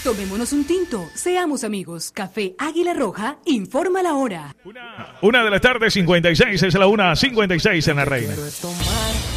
Tomémonos un tinto, seamos amigos. Café Águila Roja, informa la hora. Una de la tarde, 56, es la 1:56 en La Reina.